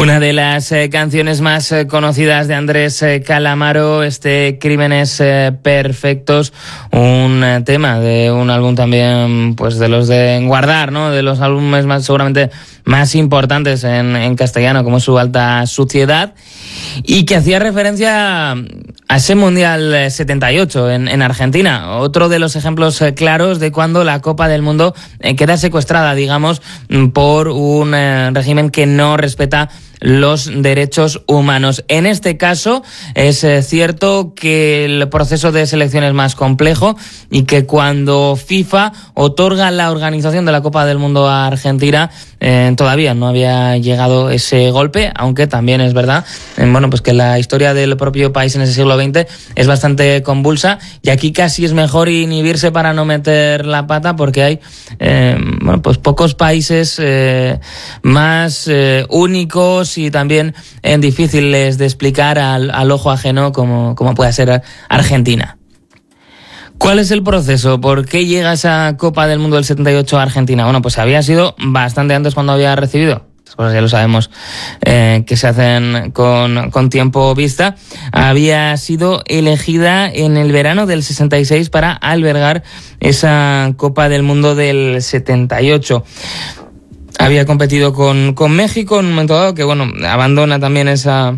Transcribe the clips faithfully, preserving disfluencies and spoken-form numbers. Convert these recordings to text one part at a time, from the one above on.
Una de las eh, canciones más eh, conocidas de Andrés eh, Calamaro, este Crímenes eh, Perfectos, un eh, tema de un álbum también, pues de los de guardar, ¿no? De los álbumes más seguramente más importantes en, en castellano, como Su Alta Suciedad, y que hacía referencia a ese Mundial setenta y ocho en, en Argentina. Otro de los ejemplos eh, claros de cuando la Copa del Mundo eh, queda secuestrada, digamos, por un eh, régimen que no respeta los derechos humanos. En este caso es eh, cierto que el proceso de selección es más complejo y que cuando FIFA otorga la organización de la Copa del Mundo a Argentina, eh, todavía no había llegado ese golpe, aunque también es verdad, eh, bueno, pues que la historia del propio país en ese siglo veinte es bastante convulsa, y aquí casi es mejor inhibirse para no meter la pata, porque hay eh, bueno, pues pocos países eh, más eh, únicos y también eh, difíciles de explicar al, al ojo ajeno como, como puede ser Argentina. ¿Cuál es el proceso? ¿Por qué llega esa Copa del Mundo del setenta y ocho a Argentina? Bueno, pues había sido bastante antes cuando había recibido. Estas cosas ya lo sabemos, eh, que se hacen con, con tiempo vista. Había sido elegida en el verano del sesenta y seis para albergar esa Copa del Mundo del setenta y ocho. Había competido con, con México en un momento dado, que bueno, abandona también esa,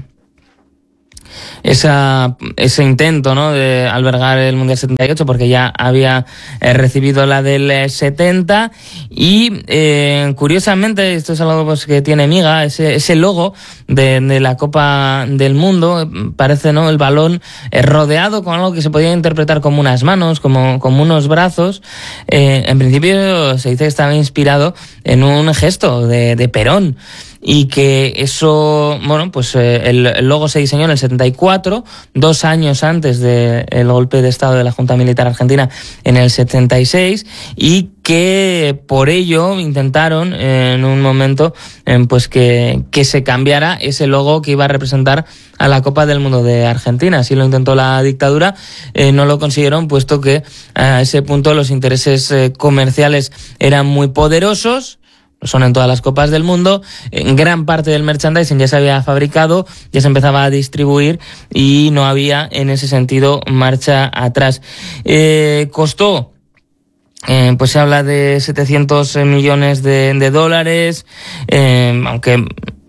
esa, ese intento, ¿no?, de albergar el Mundial setenta y ocho, porque ya había eh, recibido la del eh, setenta, y eh, curiosamente, esto es algo pues que tiene miga, ese, ese logo de, de la Copa del Mundo, parece, ¿no?, el balón eh, rodeado con algo que se podía interpretar como unas manos, como, como unos brazos. Eh, en principio se dice que estaba inspirado en un gesto de, de Perón, y que eso, bueno, pues eh, el, el logo se diseñó en el setenta y cuatro, dos años antes del golpe de Estado de la Junta Militar Argentina en el setenta y seis, y que por ello intentaron eh, en un momento eh, pues que, que se cambiara ese logo que iba a representar a la Copa del Mundo de Argentina. Así lo intentó la dictadura, eh, no lo consiguieron, puesto que a ese punto los intereses eh, comerciales eran muy poderosos. Son en todas las copas del mundo. En gran parte del merchandising ya se había fabricado, ya se empezaba a distribuir, y no había en ese sentido marcha atrás. Eh, costó, eh, pues se habla de setecientos millones de, de dólares, eh, aunque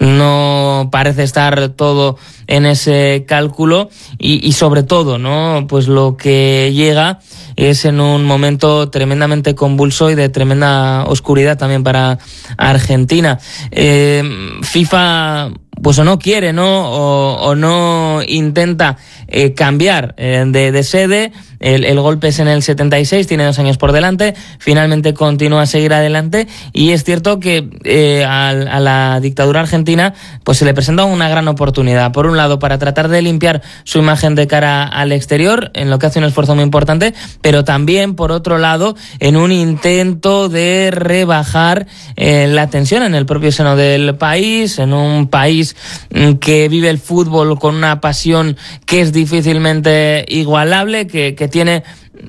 no parece estar todo en ese cálculo, y, y sobre todo, ¿no?, pues lo que llega es en un momento tremendamente convulso y de tremenda oscuridad también para Argentina. Eh, FIFA, pues o no quiere, ¿no?, o, o no intenta eh, cambiar eh, de, de sede. El, el golpe es en el setenta y seis, tiene dos años por delante, finalmente continúa a seguir adelante, y es cierto que eh, a, a la dictadura argentina pues se le presenta una gran oportunidad, por un lado para tratar de limpiar su imagen de cara al exterior, en lo que hace un esfuerzo muy importante, pero también por otro lado en un intento de rebajar eh, la tensión en el propio seno del país, en un país que vive el fútbol con una pasión que es difícilmente igualable, que, que tiene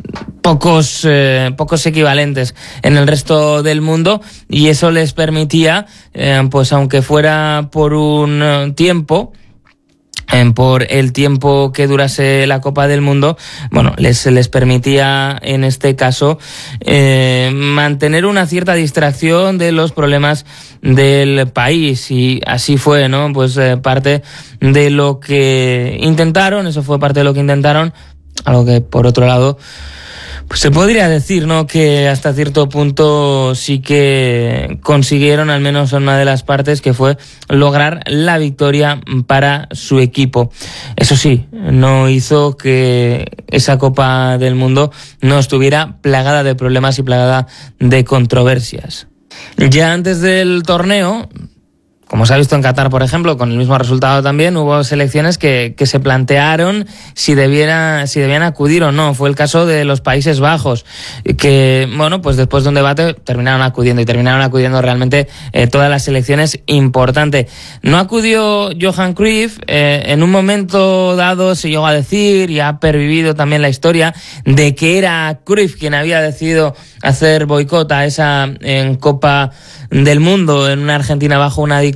pocos eh, pocos equivalentes en el resto del mundo, y eso les permitía, eh, pues aunque fuera por un eh, tiempo, eh, por el tiempo que durase la Copa del Mundo, bueno, les les permitía en este caso eh, mantener una cierta distracción de los problemas del país, y así fue, ¿no? Pues eh, parte de lo que intentaron, eso fue parte de lo que intentaron, algo que por otro lado pues se podría decir, ¿no?, que hasta cierto punto sí que consiguieron, al menos en una de las partes, que fue lograr la victoria para su equipo. Eso sí, no hizo que esa Copa del Mundo no estuviera plagada de problemas y plagada de controversias. Ya antes del torneo, como se ha visto en Qatar, por ejemplo, con el mismo resultado también, hubo selecciones que, que se plantearon si debiera, si debían acudir o no. Fue el caso de los Países Bajos, que, bueno, pues después de un debate terminaron acudiendo, y terminaron acudiendo realmente eh, todas las selecciones importantes. No acudió Johan Cruyff, eh, en un momento dado se llegó a decir, y ha pervivido también la historia, de que era Cruyff quien había decidido hacer boicot a esa en Copa del Mundo en una Argentina bajo una dictadura.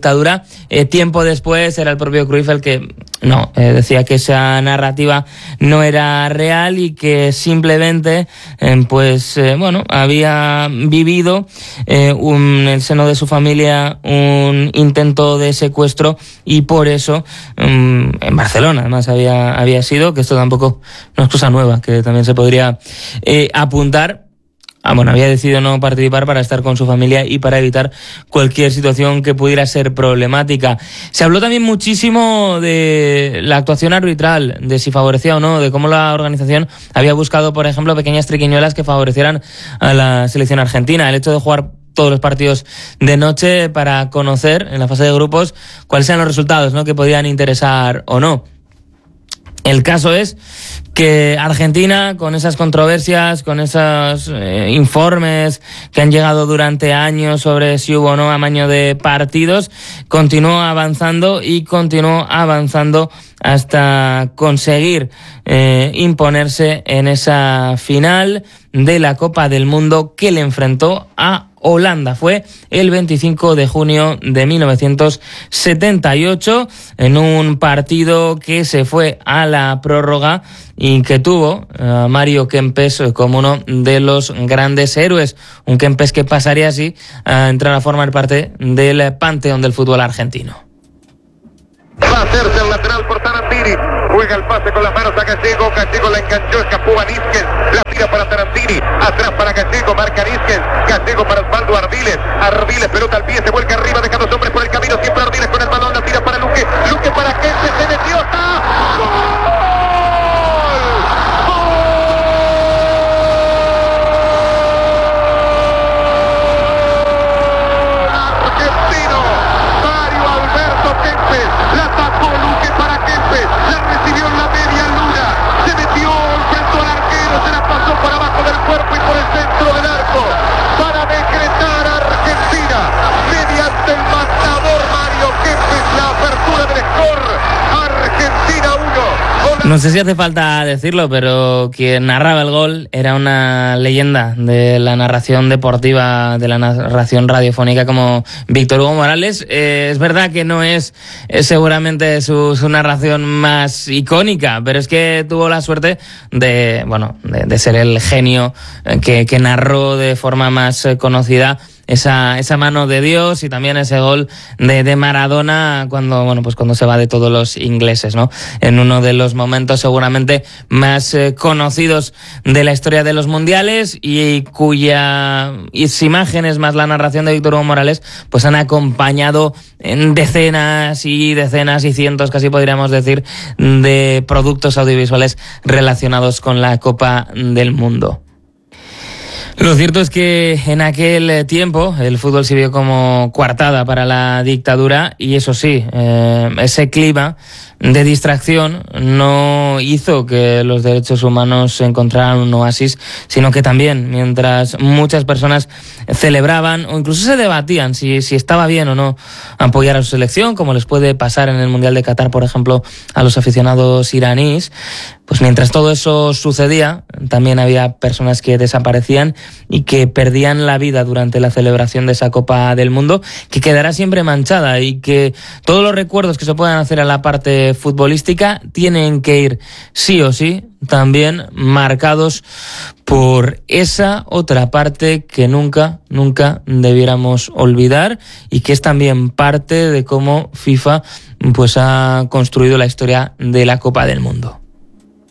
dictadura. Eh, tiempo después era el propio Cruyff el que no, eh, decía que esa narrativa no era real y que simplemente, eh, pues, eh, bueno, había vivido eh, un, en el seno de su familia un intento de secuestro y por eso um, en Barcelona, además, había, había sido, que esto tampoco no es cosa nueva, que también se podría eh, apuntar. Ah, bueno, había decidido no participar para estar con su familia y para evitar cualquier situación que pudiera ser problemática. Se habló también muchísimo de la actuación arbitral, de si favorecía o no, de cómo la organización había buscado, por ejemplo, pequeñas triquiñuelas que favorecieran a la selección argentina. El hecho de jugar todos los partidos de noche para conocer en la fase de grupos cuáles eran los resultados, ¿no?, que podían interesar o no. El caso es que Argentina, con esas controversias, con esos eh, informes que han llegado durante años sobre si hubo o no amaño de partidos, continuó avanzando y continuó avanzando hasta conseguir eh, imponerse en esa final de la Copa del Mundo que le enfrentó a Holanda. Fue el veinticinco de junio de mil novecientos setenta y ocho en un partido que se fue a la prórroga y que tuvo a Mario Kempes como uno de los grandes héroes. Un Kempes que pasaría así a entrar a formar parte del panteón del fútbol argentino. Va a hacerse el lateral por Tarantini. Juega el pase con las manos a Gallego. Gallego la enganchó, escapó a Nísquez. La tira para Tarantini. Atrás para Gallego, marca Nísquez. Gallego para Osvaldo Ardiles. Ardiles, pelota al pie, se vuelca arriba, deja dos hombres por el camino. Siempre Ardiles con el balón, la tira para Luque. Luque para Kempes, se metió. ¡Está! ¡Gol! No sé si hace falta decirlo, pero quien narraba el gol era una leyenda de la narración deportiva, de la narración radiofónica como Víctor Hugo Morales. Eh, es verdad que no es, es seguramente su, su narración más icónica, pero es que tuvo la suerte de, bueno, de, de ser el genio que, que narró de forma más conocida esa esa mano de Dios y también ese gol de, de Maradona cuando bueno pues cuando se va de todos los ingleses, ¿no? En uno de los momentos seguramente más eh, conocidos de la historia de los mundiales y cuyas imágenes más la narración de Víctor Hugo Morales pues han acompañado en decenas y decenas y cientos, casi podríamos decir, de productos audiovisuales relacionados con la Copa del Mundo. Lo cierto es que en aquel tiempo el fútbol sirvió como coartada para la dictadura y eso sí, eh, ese clima de distracción no hizo que los derechos humanos encontraran un oasis, sino que también, mientras muchas personas celebraban o incluso se debatían si, si estaba bien o no apoyar a su selección, como les puede pasar en el Mundial de Qatar, por ejemplo, a los aficionados iraníes, pues mientras todo eso sucedía, también había personas que desaparecían y que perdían la vida durante la celebración de esa Copa del Mundo, que quedará siempre manchada y que todos los recuerdos que se puedan hacer a la parte futbolística tienen que ir sí o sí también marcados por esa otra parte que nunca, nunca debiéramos olvidar y que es también parte de cómo FIFA pues ha construido la historia de la Copa del Mundo.